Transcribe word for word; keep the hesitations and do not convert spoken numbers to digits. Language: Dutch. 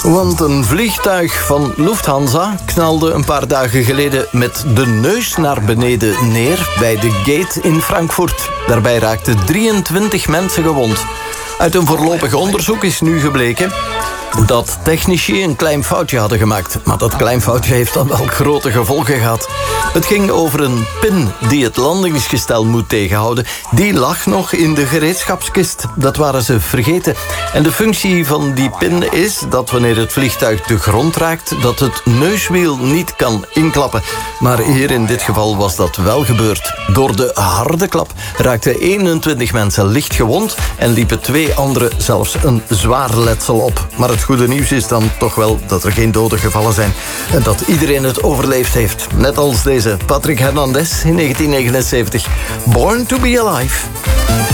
Want een vliegtuig van Lufthansa knalde een paar dagen geleden met de neus naar beneden neer bij de gate in Frankfurt. Daarbij raakten drieëntwintig mensen gewond. Uit een voorlopig onderzoek is nu gebleken dat technici een klein foutje hadden gemaakt. Maar dat klein foutje heeft dan wel grote gevolgen gehad. Het ging over een pin die het landingsgestel moet tegenhouden. Die lag nog in de gereedschapskist. Dat waren ze vergeten. En de functie van die pin is dat wanneer het vliegtuig de grond raakt, dat het neuswiel niet kan inklappen. Maar hier in dit geval was dat wel gebeurd. Door de harde klap raakten eenentwintig mensen licht gewond en liepen twee anderen zelfs een zwaar letsel op. Maar het goede nieuws is dan toch wel dat er geen doden gevallen zijn en dat iedereen het overleefd heeft. Net als deze Patrick Hernandez in negentien negenenzeventig. Born to be Alive.